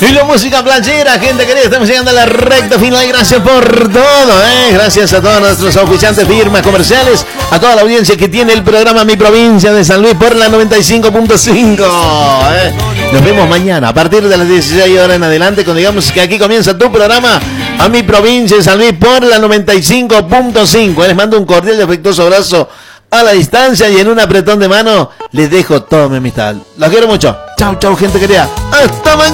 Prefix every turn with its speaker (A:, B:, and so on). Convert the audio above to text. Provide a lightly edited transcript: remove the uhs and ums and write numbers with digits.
A: Y la música planchera, gente querida, estamos llegando a la recta final. Gracias por todo, gracias a todos nuestros oficiantes, firmas comerciales, a toda la audiencia que tiene el programa Mi Provincia de San Luis por la 95.5. Nos vemos mañana a partir de las 16 horas en adelante, cuando digamos que aquí comienza tu programa a Mi Provincia de San Luis por la 95.5. Les mando un cordial y afectuoso abrazo a la distancia y en un apretón de mano les dejo toda mi amistad. Los quiero mucho. Chau, chau, gente querida. Hasta mañana.